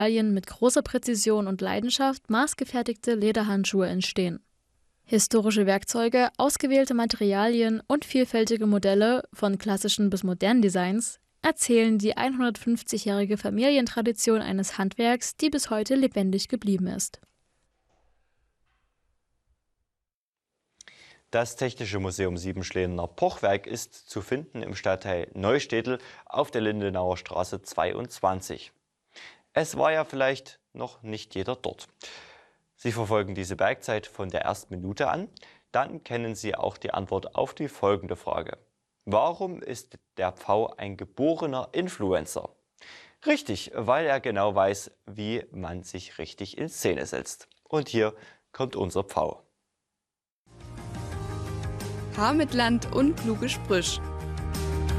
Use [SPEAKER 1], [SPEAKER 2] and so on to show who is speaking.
[SPEAKER 1] mit großer Präzision und Leidenschaft maßgefertigte Lederhandschuhe entstehen. Historische Werkzeuge, ausgewählte Materialien und vielfältige Modelle, von klassischen bis modernen Designs, erzählen die 150-jährige Familientradition eines Handwerks, die bis heute lebendig geblieben ist.
[SPEAKER 2] Das Technische Museum Siebenschlener Pochwerk ist zu finden im Stadtteil Neustädtel auf der Lindenauer Straße 22. Es war ja vielleicht noch nicht jeder dort. Sie verfolgen diese Bergzeit von der ersten Minute an, dann kennen Sie auch die Antwort auf die folgende Frage. Warum ist der Pfau ein geborener Influencer? Richtig, weil er genau weiß, wie man sich richtig in Szene setzt. Und hier kommt unser Pfau.
[SPEAKER 3] Haar mit Land und kluge Sprüche.